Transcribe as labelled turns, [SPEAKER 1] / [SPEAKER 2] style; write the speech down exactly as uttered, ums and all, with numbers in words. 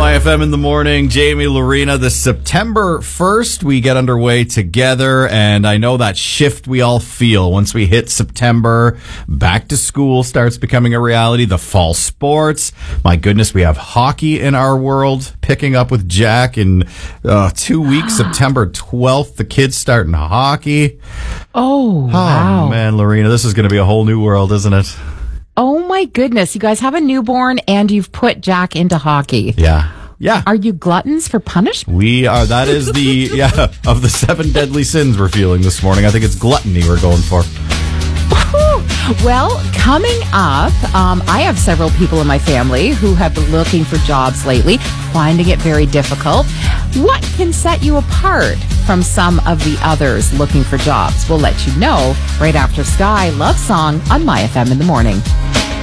[SPEAKER 1] My F M in the morning, Jamie, Lorena. This September first, we get underway together, and I know that shift we all feel once we hit September. Back to school starts becoming a reality. The fall sports. My goodness, we have hockey in our world picking up with Jack in uh, two weeks, September twelfth. The kids starting hockey.
[SPEAKER 2] Oh,
[SPEAKER 1] Oh,
[SPEAKER 2] wow.
[SPEAKER 1] man, Lorena, this is going to be a whole new world, isn't it?
[SPEAKER 2] Oh, my goodness. You guys have a newborn and you've put Jack into hockey.
[SPEAKER 1] Yeah. Yeah.
[SPEAKER 2] Are you gluttons for punishment?
[SPEAKER 1] We are. That is the, yeah, of the seven deadly sins we're feeling this morning. I think it's gluttony we're going for.
[SPEAKER 2] Well, coming up, um, I have several people in my family who have been looking for jobs lately, finding it very difficult. What can set you apart from some of the others looking for jobs? We'll let you know right after Sky Love Song on My F M in the morning.